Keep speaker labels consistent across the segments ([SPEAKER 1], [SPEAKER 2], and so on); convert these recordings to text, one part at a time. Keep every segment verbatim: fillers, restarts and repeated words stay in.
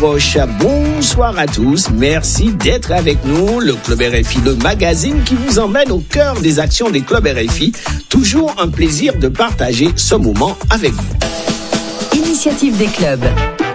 [SPEAKER 1] approche. Bonsoir à tous, merci d'être avec nous. Le Club R F I, le magazine qui vous emmène au cœur des actions des clubs R F I. Toujours un plaisir de partager ce moment avec vous.
[SPEAKER 2] Initiative des clubs.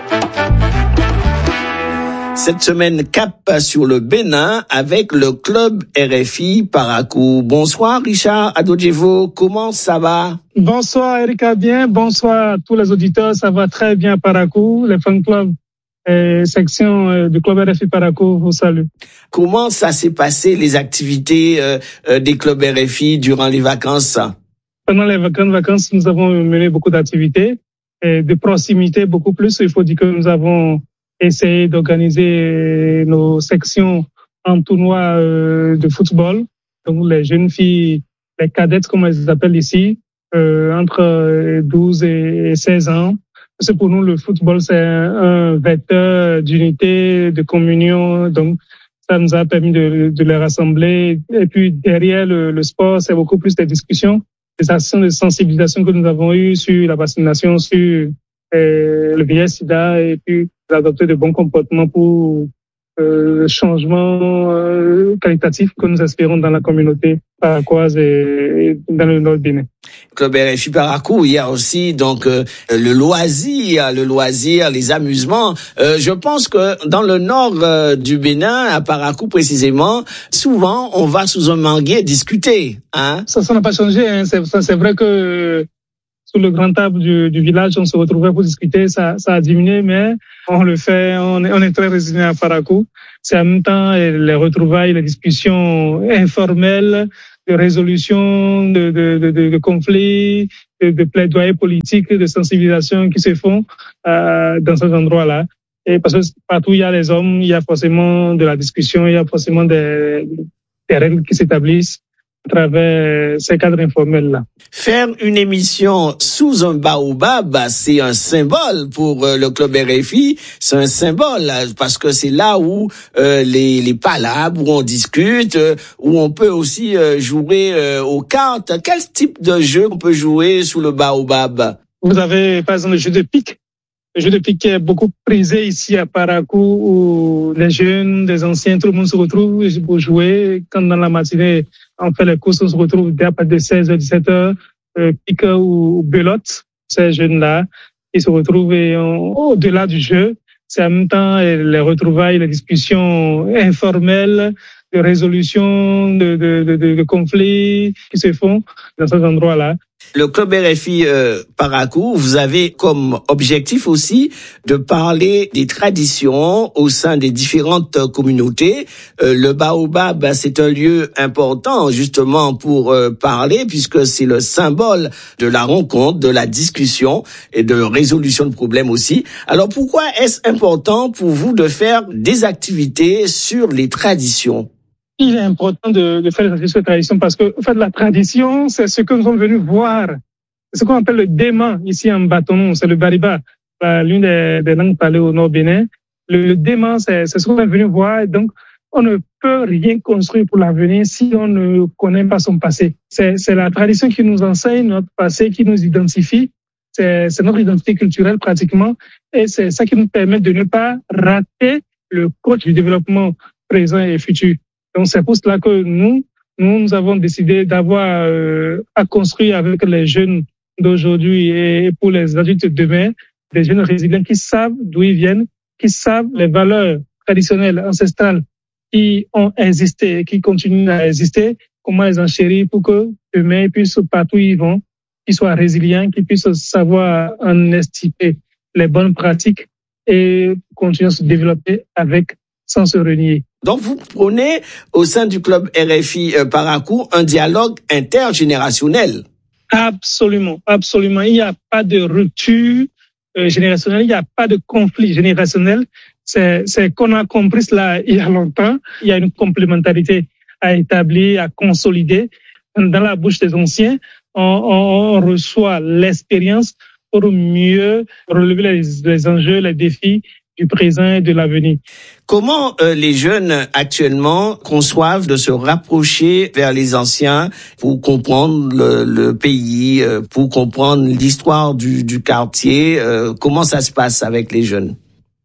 [SPEAKER 1] Cette semaine, cap sur le Bénin avec le Club R F I Parakou. Bonsoir Richard Adodjevo, comment ça va?
[SPEAKER 3] Bonsoir Erika, bien. Bonsoir à tous les auditeurs, ça va très bien à Parakou. Les fan clubs et section euh, du Club R F I Parakou vous salue.
[SPEAKER 1] Comment ça s'est passé les activités euh, euh, des clubs R F I durant les vacances?
[SPEAKER 3] Pendant les vacances, vacances, nous avons mené beaucoup d'activités et de proximité beaucoup plus. Il faut dire que nous avons essayé d'organiser nos sections en tournoi euh, de football. Donc les jeunes filles, les cadettes comme elles s'appellent ici, euh, entre douze et seize ans. C'est pour nous le football, c'est un, un vecteur d'unité, de communion. Donc ça nous a permis de, de les rassembler. Et puis derrière le, le sport, c'est beaucoup plus des discussions, des actions de sensibilisation que nous avons eues sur la vaccination, sur euh, le V I H sida, et puis d'adopter de bons comportements pour euh, le changement euh, qualitatif que nous espérons dans la communauté paracoise et, et dans le nord Bénin.
[SPEAKER 1] Club R F I Parakou, il y a aussi donc euh, le loisir, le loisir, les amusements. Euh, je pense que dans le nord euh, du Bénin, à Parakou précisément, souvent on va sous un manguier discuter. Hein?
[SPEAKER 3] Ça, ça n'a pas changé. Hein. C'est, ça, c'est vrai que sur le grand table du, du village, on se retrouvait pour discuter. Ça, ça a diminué, mais on le fait. On est, on est très résilient à Parakou. C'est en même temps les retrouvailles, les discussions informelles, de résolution de, de, de, de, de conflits, de, de plaidoyer politiques, de sensibilisation qui se font euh, dans ces endroits-là. Et parce que partout il y a les hommes, il y a forcément de la discussion, il y a forcément des, des règles qui s'établissent à travers ces cadres informels-là.
[SPEAKER 1] Faire une émission sous un baobab, c'est un symbole pour euh, le Club R F I. C'est un symbole parce que c'est là où euh, les, les palabres, où on discute, euh, où on peut aussi euh, jouer euh, aux cartes. Quel type de jeu on peut jouer sous le baobab?
[SPEAKER 3] Vous avez par exemple le jeu de pique. Le jeu de pique est beaucoup prisé ici à Parakou, où les jeunes, les anciens, tout le monde se retrouve pour jouer. Quand dans la matinée, on fait les courses, on se retrouve dès à partir de seize heures, dix-sept heures, euh, pique ou belote, ces jeunes-là, ils se retrouvent et on, au-delà du jeu, c'est en même temps les retrouvailles, les discussions informelles, de résolution de, de, de, de, de conflits qui se font dans ces endroits-là.
[SPEAKER 1] Le Club R F I euh, Parakou, vous avez comme objectif aussi de parler des traditions au sein des différentes communautés. Euh, le Baobab, c'est un lieu important justement pour euh, parler puisque c'est le symbole de la rencontre, de la discussion et de résolution de problèmes aussi. Alors pourquoi est-ce important pour vous de faire des activités sur les traditions?
[SPEAKER 3] Il est important de, de faire les activités sur les traditions parce que, en fait, la tradition, c'est ce que nous sommes venus voir. C'est ce qu'on appelle le dément ici en bâton, c'est le bariba, l'une des, des langues parlées au nord Bénin. Le, le dément, c'est, c'est ce qu'on est venu voir. Donc, on ne peut rien construire pour l'avenir si on ne connaît pas son passé. C'est, c'est la tradition qui nous enseigne notre passé, qui nous identifie. C'est, c'est notre identité culturelle pratiquement. Et c'est ça qui nous permet de ne pas rater le coach du développement présent et futur. Donc, c'est pour cela que nous, nous, nous avons décidé d'avoir euh, à construire avec les jeunes d'aujourd'hui et pour les adultes de demain, des jeunes résilients qui savent d'où ils viennent, qui savent les valeurs traditionnelles, ancestrales qui ont existé et qui continuent à exister, comment les enchérir pour que demain, ils puissent, partout où ils vont, qu'ils soient résilients, qu'ils puissent savoir en estimer les bonnes pratiques et continuer à se développer avec, sans se renier.
[SPEAKER 1] Donc, vous prenez au sein du Club R F I euh, Parakou un dialogue intergénérationnel.
[SPEAKER 3] Absolument, absolument. Il n'y a pas de rupture euh, générationnelle, il n'y a pas de conflit générationnel. C'est, c'est qu'on a compris cela il y a longtemps. Il y a une complémentarité à établir, à consolider. Dans la bouche des anciens, on, on, on reçoit l'expérience pour mieux relever les, les enjeux, les défis du présent et de l'avenir.
[SPEAKER 1] Comment euh, les jeunes actuellement conçoivent de se rapprocher vers les anciens pour comprendre le, le pays, euh, pour comprendre l'histoire du, du quartier? euh, Comment ça se passe avec les jeunes?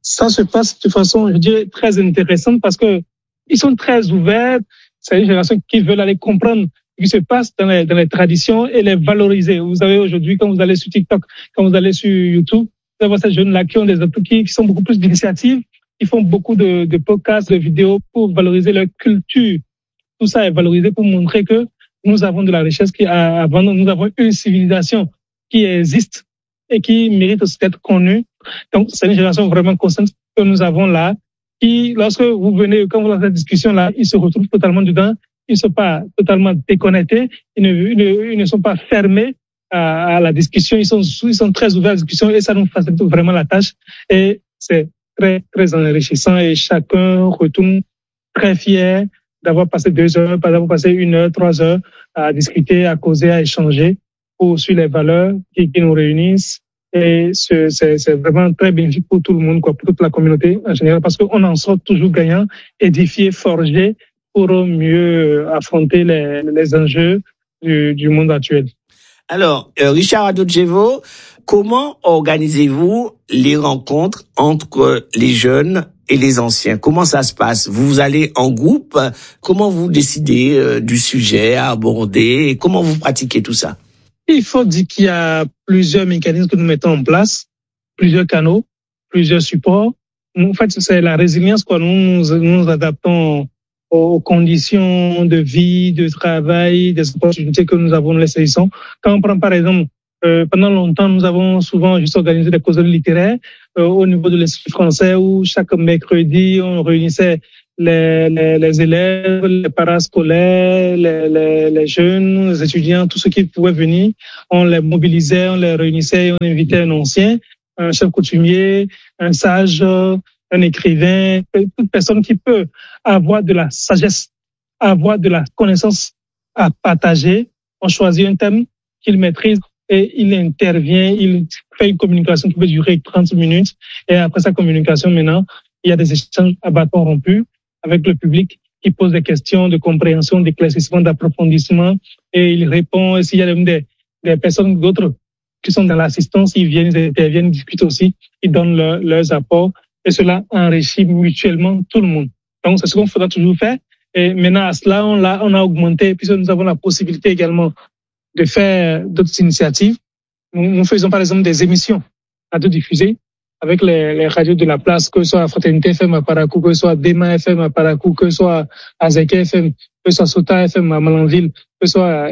[SPEAKER 3] ça se passe de façon, je dirais, très intéressante parce que ils sont très ouverts. C'est une génération qui veut aller comprendre ce qui se passe dans les, dans les traditions et les valoriser. Vous savez, aujourd'hui, quand vous allez sur TikTok, quand vous allez sur YouTube, vous avez ces jeunes-là qui ont des qui, qui sont beaucoup plus d'initiatives, qui font beaucoup de, de podcasts, de vidéos pour valoriser leur culture. Tout ça est valorisé pour montrer que nous avons de la richesse qui avant nous avons une civilisation qui existe et qui mérite aussi d'être connue. Donc, c'est une génération vraiment consciente que nous avons là, qui, lorsque vous venez, quand vous avez cette discussion-là, ils se retrouvent totalement dedans. Ils ne sont pas totalement déconnectés. Ils ne, ils ne, ils ne sont pas fermés à, à la discussion. Ils sont, ils sont très ouverts à la discussion et ça nous facilite vraiment la tâche. Et c'est très, très enrichissant et chacun retourne très fier d'avoir passé deux heures, d'avoir passé une heure, trois heures à discuter, à causer, à échanger pour sur les valeurs qui, qui nous réunissent. Et c'est, c'est, c'est vraiment très bénéfique pour tout le monde, quoi, pour toute la communauté en général, parce qu'on en sort toujours gagnant, édifié, forgé pour mieux affronter les, les enjeux du, du monde actuel.
[SPEAKER 1] Alors, euh, Richard Adodjevo, comment organisez-vous les rencontres entre les jeunes et les anciens? Comment ça se passe? Vous allez en groupe? Comment vous décidez euh, du sujet à aborder? Et comment vous pratiquez tout ça?
[SPEAKER 3] Il faut dire qu'il y a plusieurs mécanismes que nous mettons en place, plusieurs canaux, plusieurs supports. En fait, c'est la résilience, quoi. Nous nous, nous adaptons aux conditions de vie, de travail, des opportunités que nous avons, les saisissons. Quand on prend par exemple, euh, pendant longtemps, nous avons souvent juste organisé des causeries littéraires euh, au niveau de l'Institut français où chaque mercredi, on réunissait les, les, les élèves, les parascolaires, les, les, les jeunes, les étudiants, tous ceux qui pouvaient venir. On les mobilisait, on les réunissait, on invitait un ancien, un chef coutumier, un sage, un écrivain, toute personne qui peut avoir de la sagesse, avoir de la connaissance à partager. On choisit un thème qu'il maîtrise et il intervient, il fait une communication qui peut durer trente minutes. Et après sa communication, maintenant, il y a des échanges à bâton rompu avec le public qui pose des questions de compréhension, d'éclaircissement, d'approfondissement et il répond. Et s'il y a des, des personnes d'autres qui sont dans l'assistance, ils viennent, ils interviennent, ils discutent aussi, ils donnent leur, leurs apports. Et cela enrichit mutuellement tout le monde. Donc, c'est ce qu'on faudra toujours faire. Et maintenant, à cela, on l'a, on a augmenté, puisque nous avons la possibilité également de faire d'autres initiatives. Nous, nous faisons par exemple des émissions radiodiffusées avec les, les radios de la place, que ce soit Fraternité F M à Parakou, que ce soit Dema F M à Parakou, que ce soit Azeke F M, que ce soit Sota F M à Malanville, que ce soit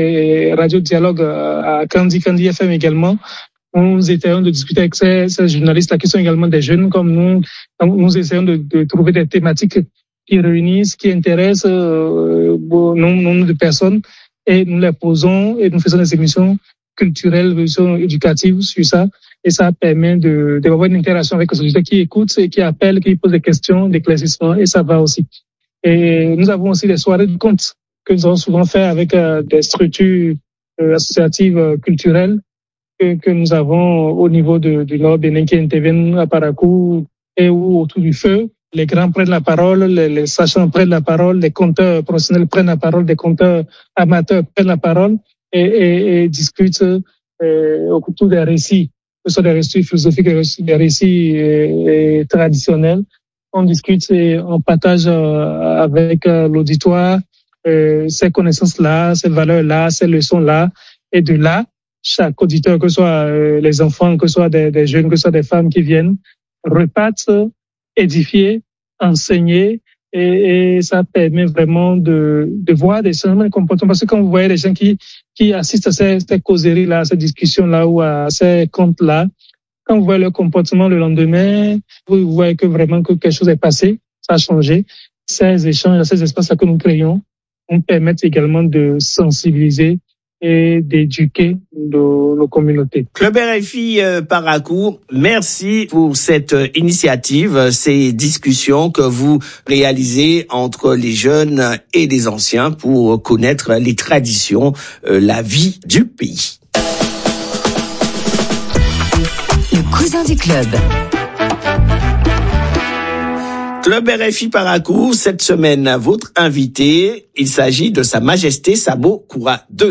[SPEAKER 3] Radio Dialogue à Kandi, Kandi F M également. Nous essayons de discuter avec ces, ces journalistes-là qui sont également des jeunes comme nous. Nous essayons de, de trouver des thématiques qui réunissent, qui intéressent euh, nombre de personnes et nous les posons et nous faisons des émissions culturelles, des émissions éducatives sur ça. Et ça permet de, d'avoir une interaction avec les sociétés qui écoutent et qui appellent, qui posent des questions, d'éclaircissement et ça va aussi. Et nous avons aussi des soirées de contes que nous avons souvent fait avec euh, des structures euh, associatives euh, culturelles que, que nous avons au niveau de, du Nord Bénin qui interviennent à Parakou et où autour du feu, les grands prennent la parole, les, les sachants prennent la parole, les conteurs professionnels prennent la parole, les conteurs amateurs prennent la parole et, et, et discutent euh, autour des récits, que ce soit des récits philosophiques, des récits euh, traditionnels. On discute et on partage euh, avec euh, l'auditoire euh, ces connaissances-là, ces valeurs-là, ces leçons-là. Et de là, chaque auditeur, que ce soit euh, les enfants, que ce soit des, des jeunes, que ce soit des femmes qui viennent, repartent édifier, enseigner et, et ça permet vraiment de, de voir des changements de comportement. Parce que quand vous voyez les gens qui, qui assistent à ces, ces causeries-là, à ces discussions-là ou à ces comptes-là, quand vous voyez leur comportement le lendemain, vous voyez que vraiment que quelque chose est passé, ça a changé. Ces échanges, ces espaces-là que nous créons, nous permettent également de sensibiliser et d'éduquer nos, nos communautés.
[SPEAKER 1] Club R F I euh, Parakou, merci pour cette euh, initiative, ces discussions que vous réalisez entre les jeunes et les anciens pour connaître les traditions, euh, la vie du pays.
[SPEAKER 2] Le cousin du club.
[SPEAKER 1] Club R F I Parakou, cette semaine, votre invité, il s'agit de Sa Majesté Sabo Koura deux.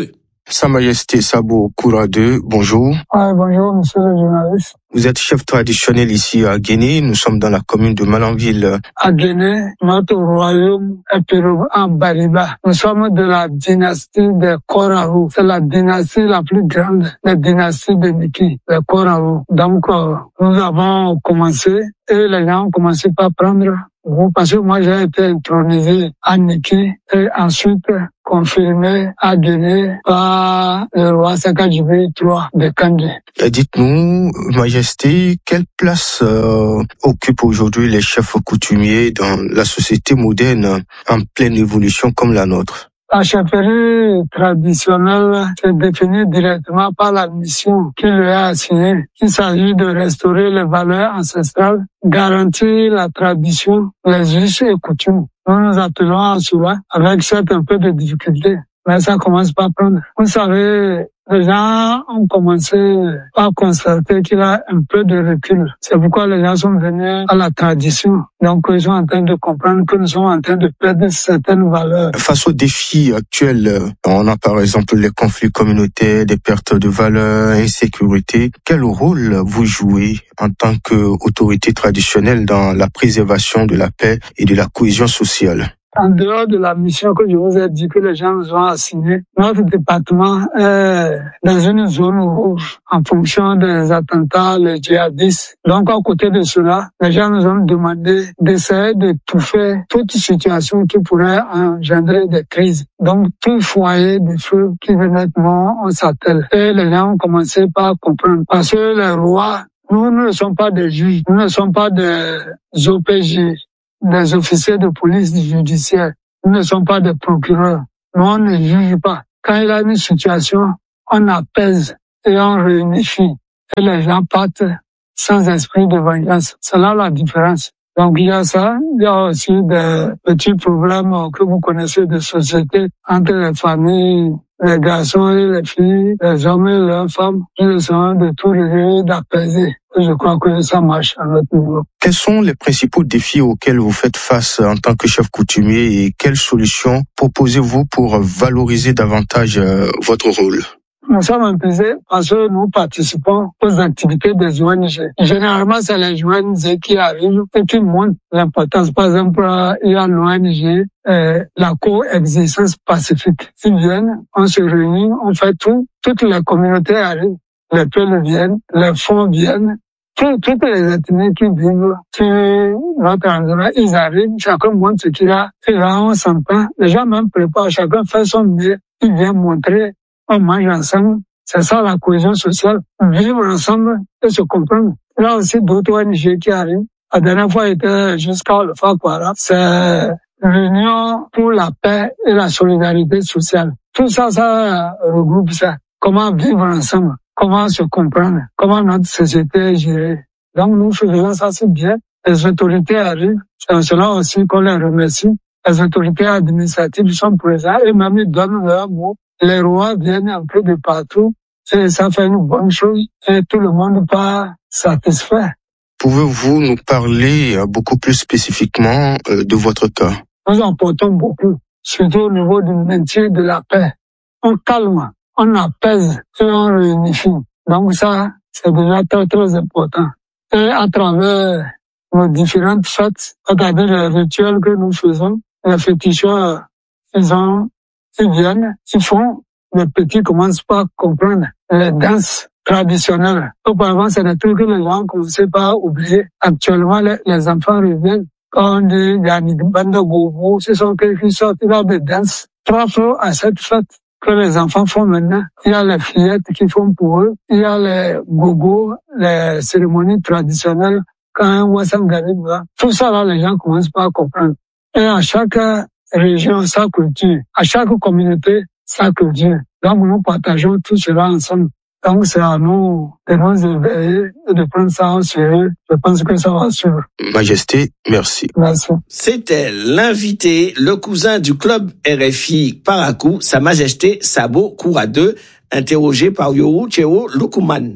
[SPEAKER 4] Sa Majesté Sabo Kouradeu, bonjour.
[SPEAKER 5] Ah, bonjour, monsieur le journaliste.
[SPEAKER 4] Vous êtes chef traditionnel ici à Guinée. Nous sommes dans la commune de Malanville.
[SPEAKER 5] À Guinée, notre royaume est en Bariba. Nous sommes de la dynastie des Korarou. C'est la dynastie la plus grande des dynasties de Niki, les Korarou. Donc, euh, nous avons commencé et les gens ont commencé par prendre goût parce que moi j'ai été intronisé à Niki et ensuite confirmé à Guinée par le roi Sakadjibi trois de Kandé.
[SPEAKER 4] Dites-nous, Majesté, quelle place euh, occupent aujourd'hui les chefs coutumiers dans la société moderne en pleine évolution comme la nôtre?
[SPEAKER 5] La chefferie traditionnelle se définit directement par la mission qui lui est assignée. Il s'agit de restaurer les valeurs ancestrales, garantir la tradition, les us et coutumes. Nous nous attelons à cela avec certes un peu de difficulté, mais ça commence par prendre. Vous savez, les gens ont commencé à constater qu'il y a un peu de recul. C'est pourquoi les gens sont venus à la tradition. Donc, ils sont en train de comprendre que nous sommes en train de perdre certaines valeurs.
[SPEAKER 4] Face aux défis actuels, on a par exemple les conflits communautaires, des pertes de valeurs, insécurité. Quel rôle vous jouez en tant qu'autorité traditionnelle dans la préservation de la paix et de la cohésion sociale?
[SPEAKER 5] En dehors de la mission que je vous ai dit que les gens nous ont assignée, notre département est dans une zone rouge en fonction des attentats, les djihadistes. Donc, à côté de cela, les gens nous ont demandé d'essayer d'étouffer toute situation qui pourrait engendrer des crises. Donc, tout foyer de feu qui venait de moi, on s'attelle. Et les gens ont commencé par comprendre. Parce que les rois, nous, nous ne sommes pas des juges, nous ne sommes pas des O P J. Des officiers de police judiciaire. Nous ne sommes pas des procureurs. Nous, on ne juge pas. Quand il y a une situation, on apaise et on réunifie. Et les gens partent sans esprit de vengeance. C'est là la différence. Donc il y a ça. Il y a aussi des petits problèmes que vous connaissez de société entre les familles, les garçons et les filles, les hommes et leurs femmes. Ils essayent de tout régler, d'apaiser. Je crois que ça marche à notre niveau.
[SPEAKER 4] Quels sont les principaux défis auxquels vous faites face en tant que chef coutumier et quelles solutions proposez-vous pour valoriser davantage votre rôle?
[SPEAKER 5] Nous sommes impliqués parce que nous participons aux activités des O N G. Généralement, c'est les O N G qui arrivent et qui montrent l'importance. Par exemple, il y a l'O N G, euh, la coexistence pacifique. Ils viennent, on se réunit, on fait tout. Toutes les communautés arrivent. Les peuples viennent, les fonds viennent. Tout, toutes les ethnies qui vivent sur notre endroit, ils arrivent, chacun montre ce qu'il a. Et là, on s'entend. Les gens même préparent, chacun fait son mieux. Ils viennent montrer. On mange ensemble, c'est ça la cohésion sociale, vivre ensemble et se comprendre. Là aussi d'autres O N G qui arrivent. La dernière fois était jusqu'à le Fakwara, c'est l'Union pour la paix et la solidarité sociale. Tout ça, ça regroupe ça. Comment vivre ensemble, comment se comprendre, comment notre société est gérée. Donc nous faisons ça, c'est bien. Les autorités arrivent, c'est cela aussi qu'on les remercie. Les autorités administratives sont présentes et même ils donnent leur mot. Les rois viennent un peu de partout et ça fait une bonne chose et tout le monde pas satisfait.
[SPEAKER 4] Pouvez-vous nous parler beaucoup plus spécifiquement de votre cas?
[SPEAKER 5] Nous en portons beaucoup, surtout au niveau du maintien de la paix. On calme, on apaise et on réunifie. Donc ça, c'est déjà très très important. Et à travers nos différentes fêtes, à travers les rituels que nous faisons, les féticheurs, ils ont Ils viennent, ils font, les petits commencent pas à comprendre les danses traditionnelles. Auparavant, c'est des trucs que les gens commençaient pas à oublier. Actuellement, les, les enfants reviennent. Quand on dit, il y a une bande de gogo, ce sont quelques sortes de danses. Trois fois à cette fête que les enfants font maintenant. Il y a les fillettes qui font pour eux. Il y a les gogos, les cérémonies traditionnelles. Quand un Wassam arrive là, tout ça là, les gens commencent pas à comprendre. Et à chaque région, sa culture. À chaque communauté, sa culture. Donc, nous partageons tout cela ensemble. Donc, c'est à nous de nous éveiller et de prendre ça en sérieux. Je pense que ça va suivre.
[SPEAKER 4] Majesté, merci.
[SPEAKER 5] Merci.
[SPEAKER 1] C'était l'invité, le cousin du club R F I Parakou, Sa Majesté Sabo Kouradeu, interrogé par Yoru Cheo Lukuman.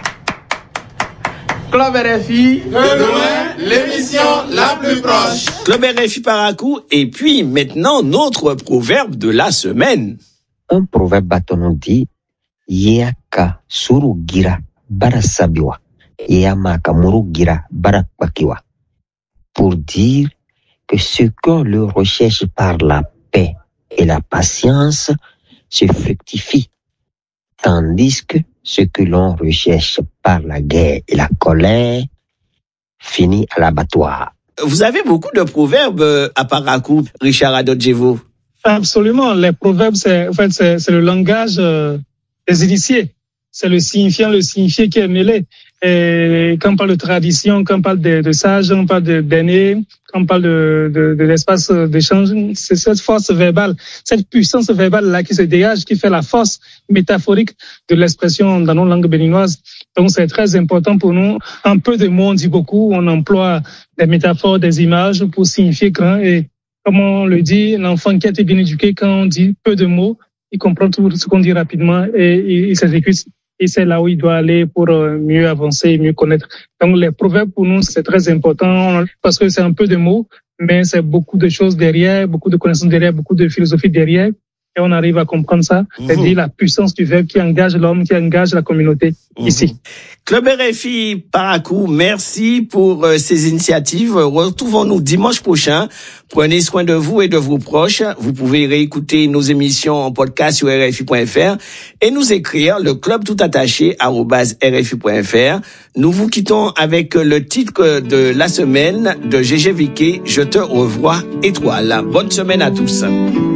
[SPEAKER 6] Club R F I, de loin, l'émission la plus proche.
[SPEAKER 1] Club R F I Parakou, et puis maintenant notre proverbe de la semaine.
[SPEAKER 7] Un proverbe bâtonnon dit, Yaka surugira barasabiwa, Yamaka murugira barakwakiwa. Pour dire que ce qu'on le recherche par la paix et la patience se fructifie, tandis que ce que l'on recherche par la guerre et la colère finit à l'abattoir.
[SPEAKER 1] Vous avez beaucoup de proverbes à Parakou, Richard Adodjevo.
[SPEAKER 3] Absolument. Les proverbes, c'est, en fait, c'est, c'est le langage euh, des initiés. C'est le signifiant, le signifié qui est mêlé. Et quand on parle de tradition, quand on parle de, de sages, on parle de d'aînés, quand on parle de, de, de l'espace d'échange, c'est cette force verbale, cette puissance verbale-là qui se dégage, qui fait la force métaphorique de l'expression dans nos langues béninoises. Donc, c'est très important pour nous. En peu de mots, on dit beaucoup, on emploie des métaphores, des images pour signifier grand. Et comme on le dit, l'enfant qui a été bien éduqué, quand on dit peu de mots, il comprend tout ce qu'on dit rapidement et il, il s'exécute. Et c'est là où il doit aller pour mieux avancer, mieux connaître. Donc, les proverbes, pour nous, c'est très important parce que c'est un peu de mots, mais c'est beaucoup de choses derrière, beaucoup de connaissances derrière, beaucoup de philosophie derrière. Et on arrive à comprendre ça. Mmh. C'est-à-dire la puissance du verbe qui engage l'homme, qui engage la communauté mmh. ici.
[SPEAKER 1] Club R F I Parakou, merci pour euh, ces initiatives. Retrouvons-nous dimanche prochain. Prenez soin de vous et de vos proches. Vous pouvez réécouter nos émissions en podcast sur R F I point F R et nous écrire le club tout attaché arobase R F I point F R. Nous vous quittons avec le titre de la semaine de G G Vicky, Je te revois étoile. Bonne semaine à tous.